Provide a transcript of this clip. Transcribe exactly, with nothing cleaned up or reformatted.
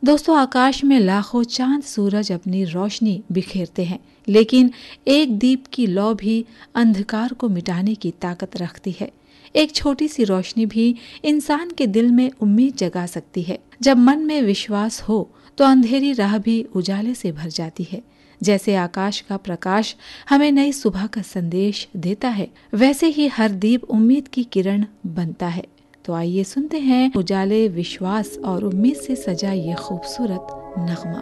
दोस्तों, आकाश में लाखों चांद सूरज अपनी रोशनी बिखेरते हैं, लेकिन एक दीप की लौ भी अंधकार को मिटाने की ताकत रखती है। एक छोटी सी रोशनी भी इंसान के दिल में उम्मीद जगा सकती है। जब मन में विश्वास हो तो अंधेरी राह भी उजाले से भर जाती है। जैसे आकाश का प्रकाश हमें नई सुबह का संदेश देता है, वैसे ही हर दीप उम्मीद की किरण बनता है। तो आइए सुनते हैं उजाले, विश्वास और उम्मीद से सजा ये खूबसूरत नगमा।